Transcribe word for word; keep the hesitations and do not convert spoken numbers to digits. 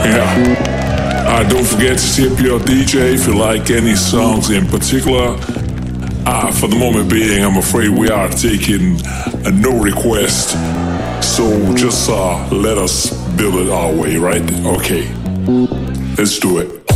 Yeah. Uh, don't forget to tip your D J if you like any songs in particular. Uh, for the moment being, I'm afraid we are taking a no request. So just uh, let us build it our way, right? Okay. Let's do it.